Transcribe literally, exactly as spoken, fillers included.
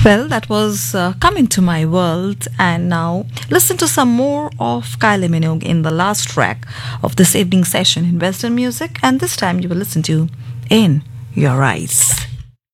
Well, that was uh, Come Into My World, and now listen to some more of Kylie Minogue in the last track of this evening session in Western music, and this time you will listen to In Your Eyes.